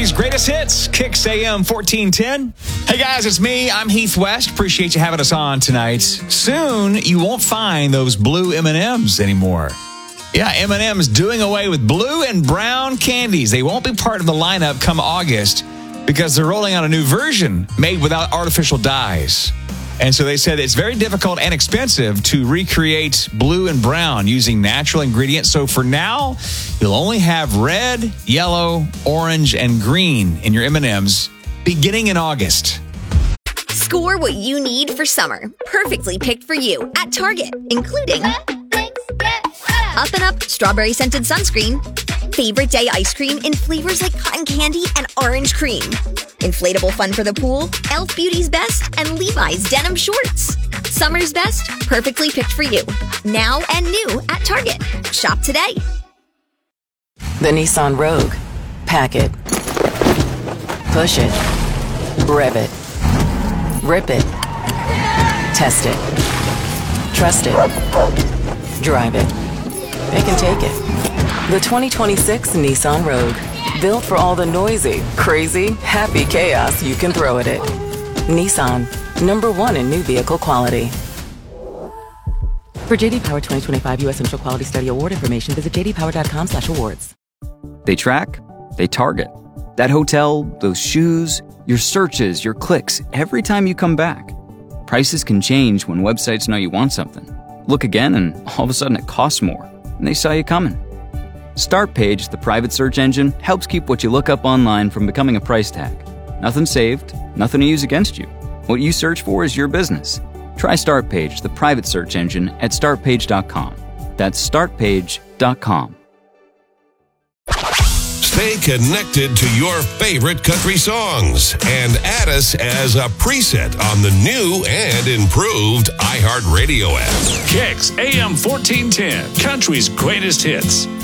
Country's greatest hits, Kicks AM 1410. Hey guys, it's me. I'm Heath West. Appreciate you having us on tonight. Soon, you won't find those blue M&Ms anymore. Yeah, M&M's doing away with blue and brown candies. They won't be part of the lineup come August because they're rolling out a new version made without artificial dyes. And so they said it's very difficult and expensive to recreate blue and brown using natural ingredients. So for now, you'll only have red, yellow, orange, and green in your M&Ms beginning in August. Score what you need for summer. Perfectly picked for you at Target, including Up and Up strawberry scented sunscreen, favorite day ice cream in flavors like cotton candy and orange cream, inflatable fun for the pool, Elf Beauty's Best, and Levi's denim shorts. Summer's best, perfectly picked for you. Now and new at Target. Shop today. The Nissan Rogue. Pack it. Push it. Rev it. Rip it. Test it. Trust it. Drive it. It can take it. The 2026 Nissan Rogue. Built for all the noisy, crazy, happy chaos you can throw at it. Nissan. #1 in new vehicle quality. For JD Power 2025 U.S. Initial Quality Study Award information, visit jdpower.com/awards. They track, they target. That hotel, those shoes, your searches, your clicks, every time you come back. Prices can change when websites know you want something. Look again and all of a sudden it costs more, and they saw you coming. StartPage, the private search engine, helps keep what you look up online from becoming a price tag. Nothing saved, nothing to use against you. What you search for is your business. Try StartPage, the private search engine, at startpage.com. That's startpage.com. Stay connected to your favorite country songs and add us as a preset on the new and improved iHeartRadio app. Kicks AM 1410, Country's greatest hits.